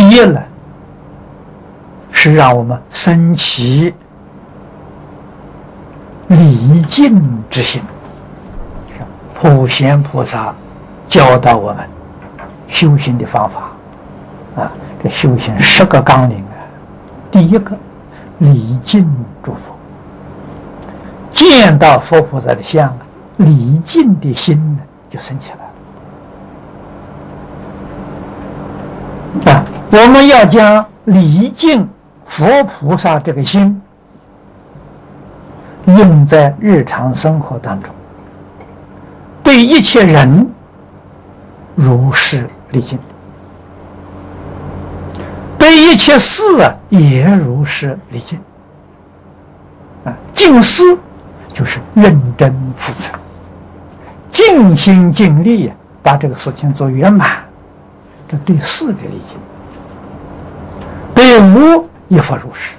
一呢，是让我们生起礼敬之心。普贤菩萨教导我们修行的方法啊，这修行10个纲领啊。第一个，礼敬诸佛，见到佛菩萨的像啊，礼敬的心呢就生起来了啊。我们要将礼敬佛菩萨这个心用在日常生活当中，对一切人如是礼敬，对一切事啊也如是礼敬啊。敬事就是认真负责，尽心尽力把这个事情做圆满，这对事的礼敬。对无亦复如是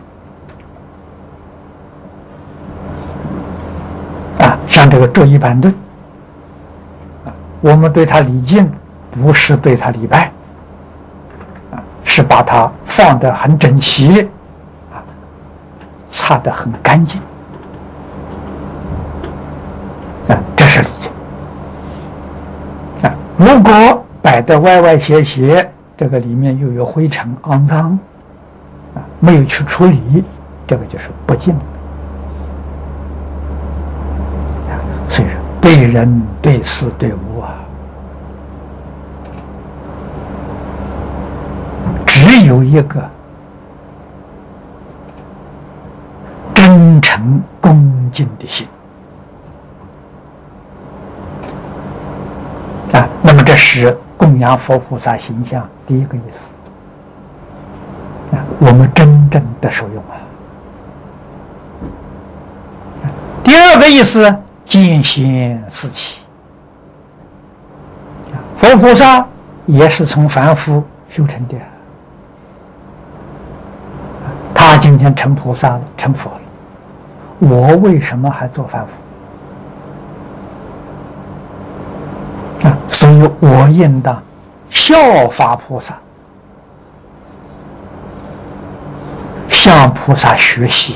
啊。像这个桌椅板凳啊，我们对它礼敬，不是对它礼拜啊，是把它放得很整齐啊，擦得很干净啊，这是礼敬啊。如果摆得歪歪斜斜，这个里面又有灰尘肮脏啊，没有去处理，这个就是不敬啊。所以说，对人、对事、对物啊，只有一个真诚恭敬的心啊。那么这是供养佛菩萨形象第一个意思啊，我们真正的受用啊。第二个意思，见贤思齐。佛菩萨也是从凡夫修成的，他今天成菩萨了，成佛了，我为什么还做凡夫啊？所以我应当效法菩萨，向菩萨学习。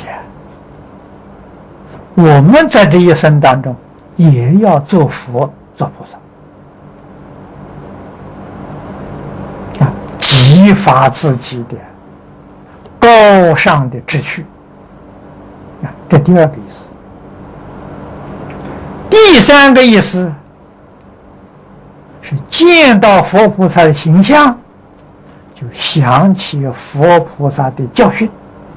我们在这一生当中也要做佛做菩萨啊，激发自己的高尚的志趣啊，这第二个意思。第三个意思是见到佛菩萨的形象，就想起佛菩萨的教训。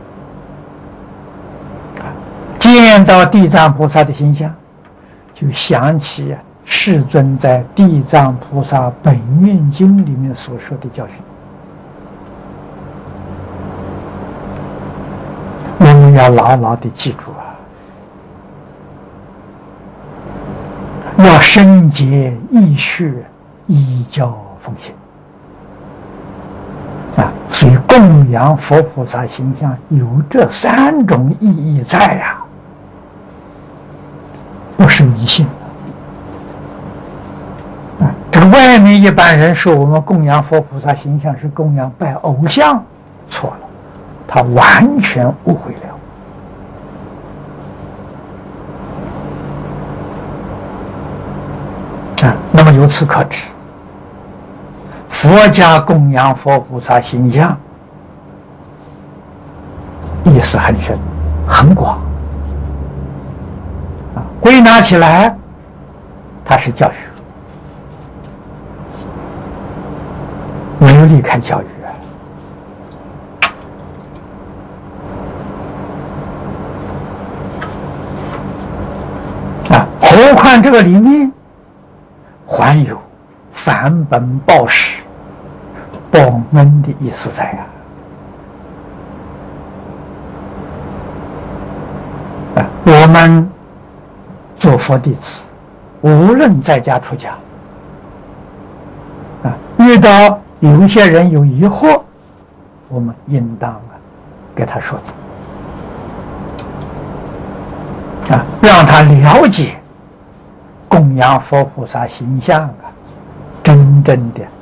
见到地藏菩萨的形象，就想起世尊在《地藏菩萨本愿经》里面所说的教训。我们要牢牢地记住啊，要深结义趣，依教奉行啊。所以供养佛菩萨形象有这3种意义在呀，不是迷信啊。这个外面一般人说我们供养佛菩萨形象是供养拜偶像，错了，他完全误会了啊。那么由此可知，佛家供养佛菩萨形象意思很深很广啊。归纳起来，它是教学，没有离开教育啊。何况这个里面还有返本报始、报恩的意思在啊。我们做佛弟子，无论在家出家啊，遇到有一些人有疑惑，我们应当给他说啊，让他了解供养佛菩萨形象真正的